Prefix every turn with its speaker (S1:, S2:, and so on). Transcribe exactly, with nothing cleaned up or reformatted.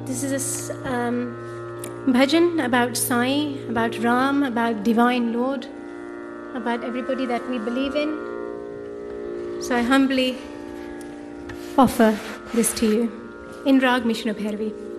S1: This is a s- um, bhajan about Sai, about Ram, about Divine Lord, about everybody that we believe in. So I humbly offer this to you in Rag Mishnu Bhairavi.